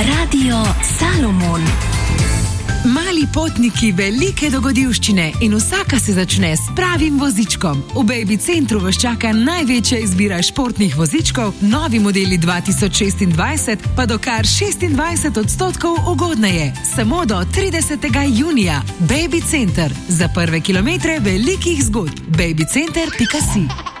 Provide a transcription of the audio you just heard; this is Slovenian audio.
Radio Salomon. Mali potniki, velike dogodivščine in vsaka se začne s pravim vozičkom. V Baby Centru vas čaka največja izbira športnih vozičkov, novi modeli 2026 pa do kar 26% ugodneje. Samo do 30. junija. Baby Center. Za prve kilometre velikih zgodb. babycenter.si